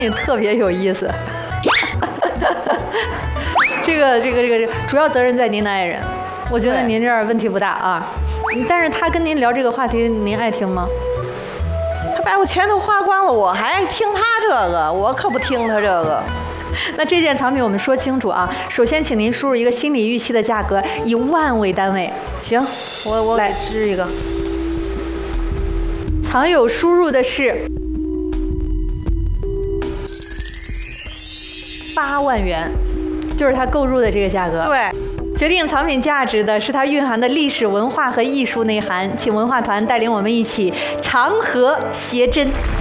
特别有意思。这个主要责任在您的爱人，我觉得您这儿问题不大啊。但是他跟您聊这个话题，您爱听吗？ 他把我钱都花光了，我还听他这个？我可不听他这个。 那这件藏品我们说清楚啊。首先，请您输入一个心理预期的价格，以万为单位。 行，我来支一个。 藏友输入的是8万元，就是他购入的这个价格。 对。 决定藏品价值的是它蕴含的历史文化和艺术内涵，请文化团带领我们一起长河谐真。